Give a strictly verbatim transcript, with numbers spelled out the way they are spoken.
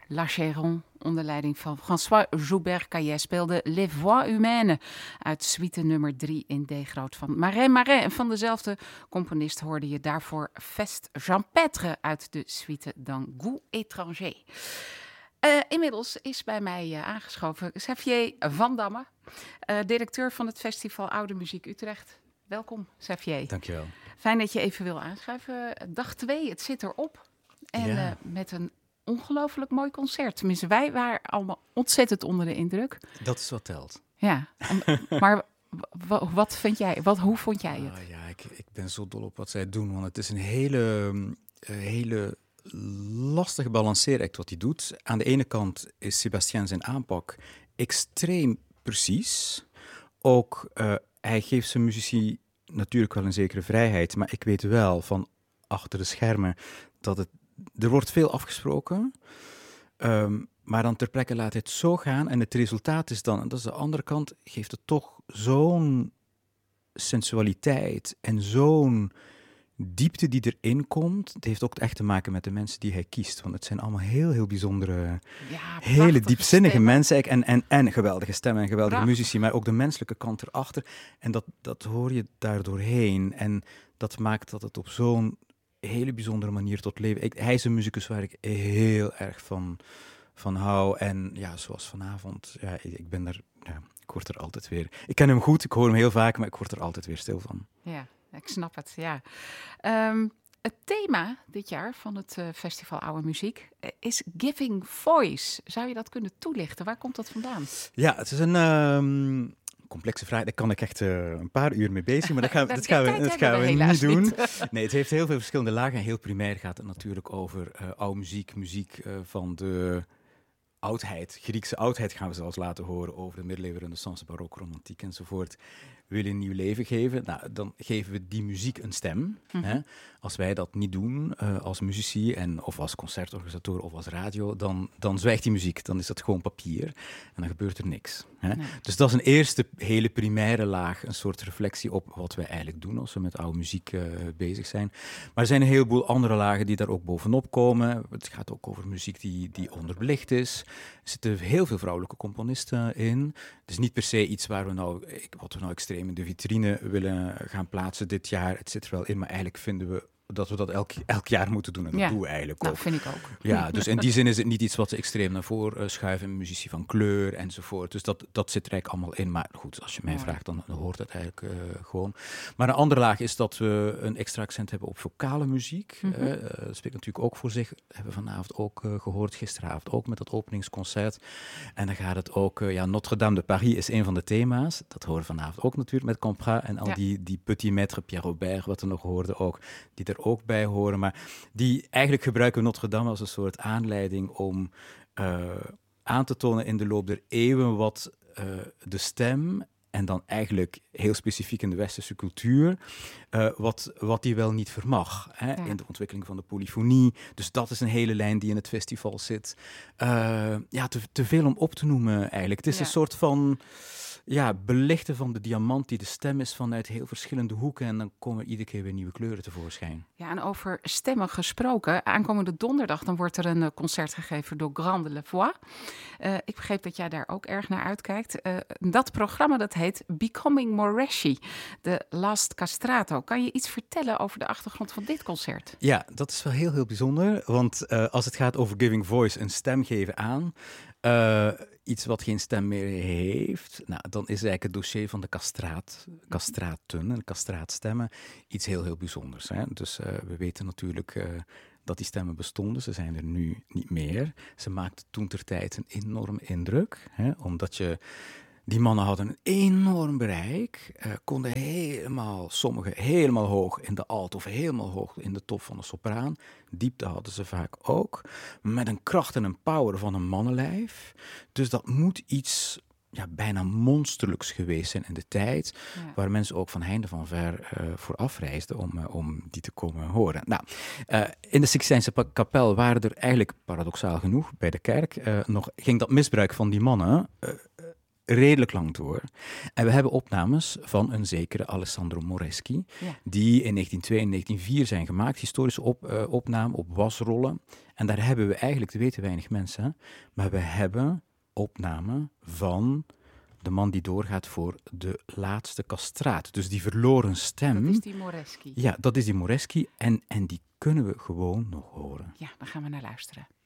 La Chéron, onder leiding van François Joubert Caillet, speelde Les Voix Humaines uit suite nummer drie in D-groot van Marais Marais. En van dezelfde componist hoorde je daarvoor Fest Champêtre uit de suite d'un goût étranger. Uh, inmiddels is bij mij uh, aangeschoven Xavier Van Damme, uh, directeur van het Festival Oude Muziek Utrecht. Welkom, Xavier. Dankjewel. Fijn dat je even wil aanschuiven. Dag twee, het zit erop. En ja. uh, met een ongelooflijk mooi concert. Tenminste, wij waren allemaal ontzettend onder de indruk. Dat is wat telt. Ja, en, maar w- w- wat vind jij? Wat, hoe vond jij het? Uh, ja, ik, ik ben zo dol op wat zij doen. Want het is een hele, uh, hele lastige balanceeract wat hij doet. Aan de ene kant is Sébastien zijn aanpak extreem precies. Ook, uh, hij geeft zijn muzici natuurlijk wel een zekere vrijheid. Maar ik weet wel van achter de schermen dat het... Er wordt veel afgesproken, um, maar dan ter plekke laat hij het zo gaan. En het resultaat is dan, en dat is de andere kant, geeft het toch zo'n sensualiteit en zo'n diepte die erin komt. Het heeft ook echt te maken met de mensen die hij kiest. Want het zijn allemaal heel, heel bijzondere, ja, hele diepzinnige stemmen. mensen. En, en, en geweldige stemmen en geweldige Prachtig. muzici, maar ook de menselijke kant erachter. En dat, dat hoor je daar doorheen. En dat maakt dat het op zo'n hele bijzondere manier tot leven. Ik, hij is een muzikus waar ik heel erg van, van hou. En ja, zoals vanavond, ja, ik ben er, ja, ik word er altijd weer... Ik ken hem goed, ik hoor hem heel vaak, maar ik word er altijd weer stil van. Ja, ik snap het, ja. Um, het thema dit jaar van het uh, Festival Oude Muziek is Giving Voice. Zou je dat kunnen toelichten? Waar komt dat vandaan? Ja, het is een... Um... complexe vraag, daar kan ik echt uh, een paar uur mee bezig, maar dat gaan, dat gaan we, dat gaan we niet doen. Niet. Nee, het heeft heel veel verschillende lagen. Heel primair gaat het natuurlijk over uh, oude muziek, muziek uh, van de oudheid, Griekse oudheid gaan we zelfs laten horen, over de middeleeuwen, renaissance, barok, romantiek enzovoort. We willen een nieuw leven geven, nou, dan geven we die muziek een stem. Mm-hmm. Hè? Als wij dat niet doen, uh, als muzici, en, of als concertorganisator of als radio, dan, dan zwijgt die muziek. Dan is dat gewoon papier en dan gebeurt er niks. Hè? Nee. Dus dat is een eerste hele primaire laag, een soort reflectie op wat wij eigenlijk doen als we met oude muziek uh, bezig zijn. Maar er zijn een heleboel andere lagen die daar ook bovenop komen. Het gaat ook over muziek die, die onderbelicht is. Er zitten heel veel vrouwelijke componisten in. Het is niet per se iets waar we nou, wat we nou extreem in de vitrine willen gaan plaatsen dit jaar. Het zit er wel in, maar eigenlijk vinden we dat we dat elk, elk jaar moeten doen. En dat ja, doen we eigenlijk nou, ook. vind ik ook. Ja, dus in die zin is het niet iets wat ze extreem naar voren uh, schuiven. Muzici van kleur enzovoort. Dus dat, dat zit er eigenlijk allemaal in. Maar goed, als je mij ja. vraagt, dan, dan hoort het eigenlijk uh, gewoon. Maar een andere laag is dat we een extra accent hebben op vocale muziek. Mm-hmm. Uh, dat spreekt natuurlijk ook voor zich. Dat hebben we vanavond ook uh, gehoord. Gisteravond ook met dat openingsconcert. En dan gaat het ook... Uh, ja, Notre-Dame de Paris is een van de thema's. Dat horen we vanavond ook natuurlijk met Comprat. En al ja. die, die Petit Maître, Pierre Robert, wat we nog hoorden ook. Die er ook bij horen, maar die eigenlijk gebruiken Notre-Dame als een soort aanleiding om uh, aan te tonen in de loop der eeuwen wat uh, de stem, en dan eigenlijk heel specifiek in de westerse cultuur, uh, wat, wat die wel niet vermag. Hè? Ja. In de ontwikkeling van de polyfonie. Dus dat is een hele lijn die in het festival zit. Uh, ja, te, te veel om op te noemen eigenlijk. Het is ja. een soort van... Ja, belichten van de diamant die de stem is vanuit heel verschillende hoeken. En dan komen iedere keer weer nieuwe kleuren tevoorschijn. Ja, en over stemmen gesproken. Aankomende donderdag dan wordt er een concert gegeven door Grande La Voix. Uh, ik begreep dat jij daar ook erg naar uitkijkt. Uh, dat programma dat heet Becoming Moreschi, de Last Castrato. Kan je iets vertellen over de achtergrond van dit concert? Ja, dat is wel heel, heel bijzonder. Want uh, als het gaat over giving voice, een stem geven aan... Uh, iets wat geen stem meer heeft, nou, dan is eigenlijk het dossier van de castraat, castraten en castraatstemmen iets heel, heel bijzonders. Hè? Dus uh, we weten natuurlijk uh, dat die stemmen bestonden, ze zijn er nu niet meer. Ze maakten toentertijd een enorm indruk, hè? Omdat je... Die mannen hadden een enorm bereik, uh, konden helemaal, sommigen helemaal hoog in de alt of helemaal hoog in de top van de sopraan. Diepte hadden ze vaak ook, met een kracht en een power van een mannenlijf. Dus dat moet iets ja, bijna monsterlijks geweest zijn in de tijd, ja. waar mensen ook van heinde van ver uh, voor afreisden om, uh, om die te komen horen. Nou, uh, in de Sixtijnse kapel waren er eigenlijk, paradoxaal genoeg, bij de kerk, uh, nog, ging dat misbruik van die mannen... Uh, redelijk lang door. En we hebben opnames van een zekere Alessandro Moreschi, ja. die in negentien twee en negentien vier zijn gemaakt, historische op, uh, opname op wasrollen. En daar hebben we eigenlijk, dat weten weinig mensen, hè, maar we hebben opname van de man die doorgaat voor de laatste castraat. Dus die verloren stem. Dat is die Moreschi. Ja, dat is die Moreschi en, en die kunnen we gewoon nog horen. Ja, daar gaan we naar luisteren.